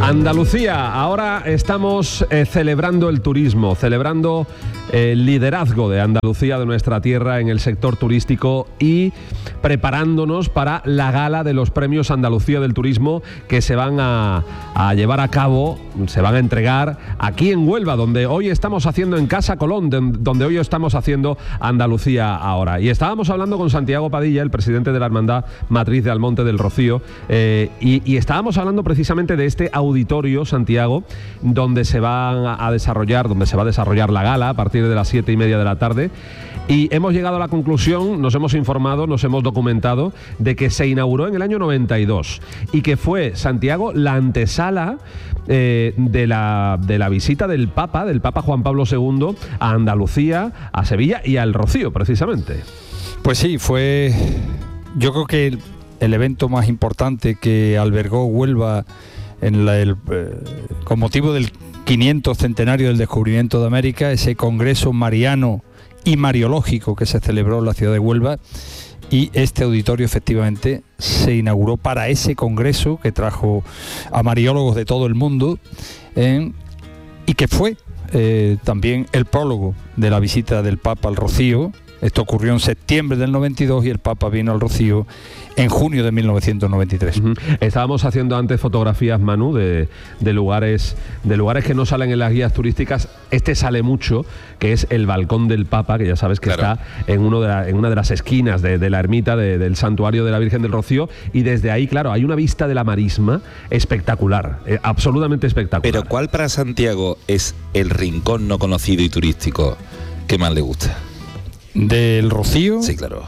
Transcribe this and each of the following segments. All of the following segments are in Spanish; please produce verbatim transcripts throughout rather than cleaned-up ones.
Andalucía, ahora estamos eh, celebrando el turismo, celebrando eh, el liderazgo de Andalucía, de nuestra tierra, en el sector turístico y preparándonos para la gala de los premios Andalucía del Turismo que se van a, a llevar a cabo, se van a entregar aquí en Huelva, donde hoy estamos haciendo en Casa Colón, de, donde hoy estamos haciendo Andalucía ahora. Y estábamos hablando con Santiago Padilla, el presidente de la Hermandad Matriz de Almonte del Rocío, eh, y, y estábamos hablando precisamente de este auditorio, Santiago, donde se va a desarrollar, donde se va a desarrollar la gala a partir de las siete y media de la tarde. Y hemos llegado a la conclusión, nos hemos informado, nos hemos documentado, de que se inauguró en el año noventa y dos y que fue, Santiago, la antesala eh, de, la, de la visita del Papa, del Papa Juan Pablo segundo, a Andalucía, a Sevilla y al Rocío, precisamente. Pues sí, fue, yo creo que el, el evento más importante que albergó Huelva en la, el, eh, con motivo del quinientos centenario del descubrimiento de América, ese congreso mariano y mariológico que se celebró en la ciudad de Huelva, y este auditorio efectivamente se inauguró para ese congreso que trajo a mariólogos de todo el mundo, eh, y que fue eh, también el prólogo de la visita del Papa al Rocío. Esto ocurrió en septiembre del noventa y dos y el Papa vino al Rocío en junio de mil novecientos noventa y tres. Uh-huh. Estábamos haciendo antes fotografías, Manu, de, de lugares de lugares que no salen en las guías turísticas. Este sale mucho, que es el balcón del Papa, que ya sabes que claro. está en, uno de la, en una de las esquinas de, de la ermita de, del santuario de la Virgen del Rocío, y desde ahí, claro, hay una vista de la marisma espectacular, eh, absolutamente espectacular. Pero ¿cuál para Santiago es el rincón no conocido y turístico que más le gusta? ¿Del Rocío? Sí, claro.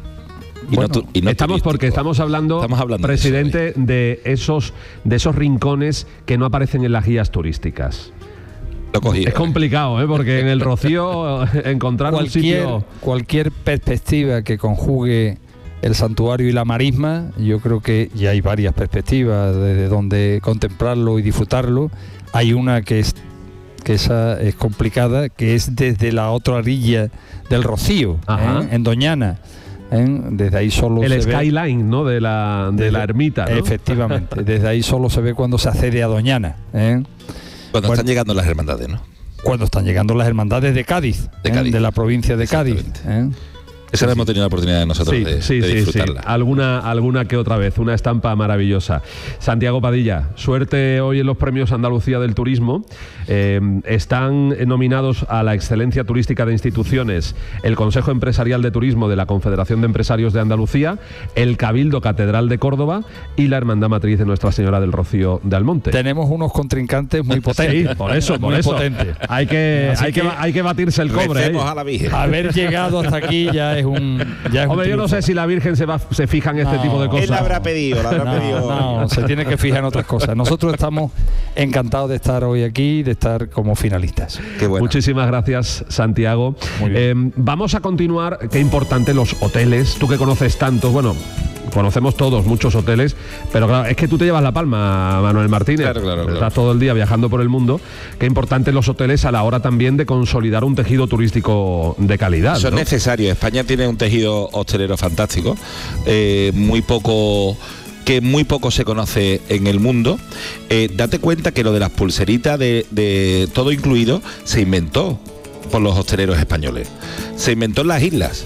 Y bueno, no tu, y no estamos turístico. Porque estamos hablando, estamos hablando presidente, de, eso, de esos de esos rincones que no aparecen en las guías turísticas. Lo cogí, es complicado, ¿eh? Porque en el Rocío encontrar cualquier, un sitio... Cualquier perspectiva que conjugue el santuario y la marisma, yo creo que ya hay varias perspectivas desde donde contemplarlo y disfrutarlo. Hay una que es que esa es complicada, que es desde la otra orilla del Rocío, ¿eh? En Doñana. ¿eh? Desde ahí solo el se skyline, ve, ¿no? De la, de desde, la ermita, ¿no? Efectivamente, desde ahí solo se ve cuando se accede a Doñana. ¿eh? Cuando bueno, están llegando las hermandades, ¿no? Cuando están llegando las hermandades de Cádiz, de, ¿eh? Cádiz. de la provincia de Cádiz. ¿eh? Esa la hemos tenido la oportunidad de nosotros sí, de, sí, de sí, disfrutarla. Sí. Alguna, alguna que otra vez, una estampa maravillosa. Santiago Padilla, suerte hoy en los premios Andalucía del Turismo. Eh, están nominados a la excelencia turística de instituciones el Consejo Empresarial de Turismo de la Confederación de Empresarios de Andalucía, el Cabildo Catedral de Córdoba y la Hermandad Matriz de Nuestra Señora del Rocío de Almonte. Tenemos unos contrincantes muy potentes. Sí, por eso, por muy eso. Potentes. Hay que, hay que, que hay que batirse el cobre. ¿eh? A la Virgen. Haber llegado hasta aquí ya es un... Ya es Hombre, un yo no sé si la Virgen se, va, se fija en este no, tipo de cosas. Él la habrá pedido, la habrá no, pedido. No, se tiene que fijar en otras cosas. Nosotros estamos encantados de estar hoy aquí, de estar como finalistas. Qué bueno. Muchísimas gracias, Santiago. Eh, vamos a continuar. Qué importante los hoteles. Tú que conoces tantos, bueno, conocemos todos muchos hoteles, pero claro, es que tú te llevas la palma, Manuel Martínez. Claro, claro, Estás claro. todo el día viajando por el mundo. Qué importante los hoteles a la hora también de consolidar un tejido turístico de calidad. Eso, ¿no? Es necesario. España tiene un tejido hostelero fantástico, eh, muy poco... que muy poco se conoce en el mundo. Eh, date cuenta que lo de las pulseritas de, de todo incluido se inventó por los hosteleros españoles. Se inventó en las islas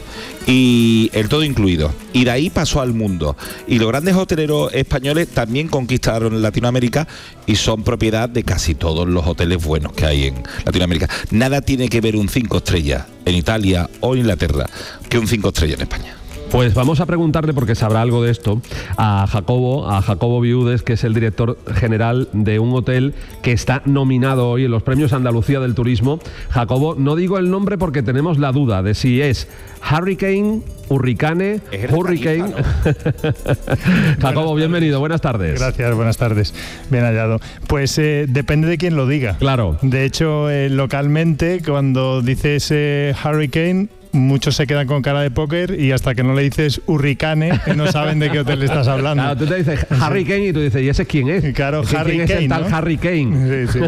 y el todo incluido, y de ahí pasó al mundo, y los grandes hoteleros españoles también conquistaron Latinoamérica y son propiedad de casi todos los hoteles buenos que hay en Latinoamérica. Nada tiene que ver un cinco estrellas en Italia o en Inglaterra que un cinco estrellas en España. Pues vamos a preguntarle, porque sabrá algo de esto, a Jacobo, a Jacobo Viudes, que es el director general de un hotel que está nominado hoy en los premios Andalucía del Turismo. Jacobo, no digo el nombre porque tenemos la duda de si es Hurricane, Hurricane, Hurricane. ¿No? Jacobo, bienvenido, buenas tardes. Gracias, buenas tardes. Bien hallado. Pues eh, depende de quién lo diga. Claro. De hecho, eh, localmente, cuando dices eh, Hurricane, muchos se quedan con cara de póker y hasta que no le dices Hurricane, no saben de qué hotel estás hablando. Claro, tú te dices Harry Kane y tú dices, ¿y ese quién es? Claro, ¿Ese Harry quién es Kane, el tal ¿no? Harry Kane? Sí, sí.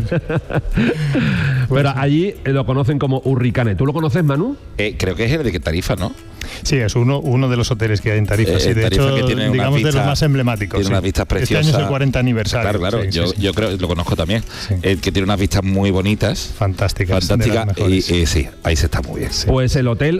Pero allí lo conocen como Hurricane. ¿Tú lo conoces, Manu? Eh, creo que es el de Tarifa, ¿no? Sí, es uno, uno de los hoteles que hay en Tarifa. Eh, sí, de Tarifa, hecho, que tiene digamos unas de los vistas- más emblemáticos. Tiene sí. unas vistas preciosas. Este año es el cuarenta aniversario. Claro, claro, sí, yo, sí, sí. yo creo, lo conozco también, Sí. eh, que tiene unas vistas muy bonitas, Fantásticas. de las fantásticas, y mejores. eh, sí, ahí se está muy bien. Pues el hotel